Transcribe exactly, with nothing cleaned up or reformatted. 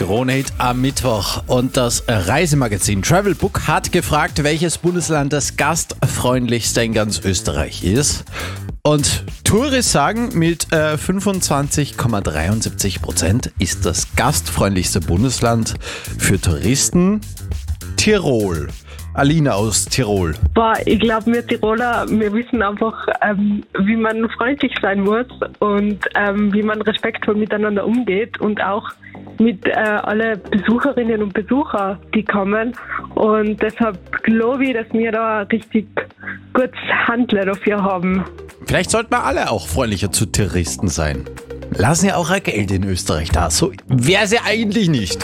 Kronehit am Mittwoch und das Reisemagazin Travelbook hat gefragt, welches Bundesland das gastfreundlichste in ganz Österreich ist. Und Touris sagen, mit äh, fünfundzwanzig Komma dreiundsiebzig Prozent ist das gastfreundlichste Bundesland für Touristen Tirol. Alina aus Tirol. Boah, ich glaube, wir Tiroler, wir wissen einfach, ähm, wie man freundlich sein muss und ähm, wie man respektvoll miteinander umgeht und auch mit äh, alle Besucherinnen und Besucher, die kommen. Und deshalb glaube ich, dass wir da richtig gutes Handle dafür haben. Vielleicht sollten wir alle auch freundlicher zu Touristen sein. Lassen ja auch ein Geld in Österreich da. So wäre es ja eigentlich nicht.